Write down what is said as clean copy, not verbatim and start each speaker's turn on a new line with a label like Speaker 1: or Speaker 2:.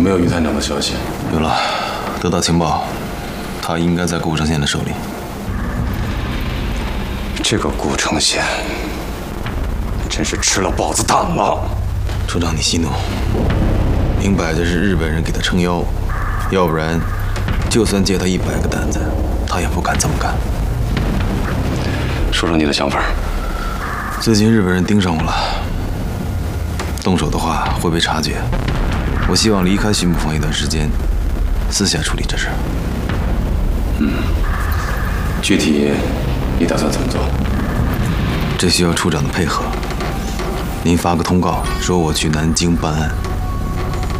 Speaker 1: 没有于探长的消息？
Speaker 2: 有了，得到情报，他应该在顾城县的手里。
Speaker 1: 这个顾城县真是吃了豹子胆了。
Speaker 2: 处长，你息怒，明摆着是日本人给他撑腰，要不然，就算借他100个胆子，他也不敢这么干。
Speaker 1: 说说你的想法。
Speaker 2: 最近日本人盯上我了，动手的话会被察觉。我希望离开巡捕房一段时间，私下处理这事。
Speaker 1: 具体你打算怎么做？
Speaker 2: 这需要处长的配合。您发个通告，说我去南京办案。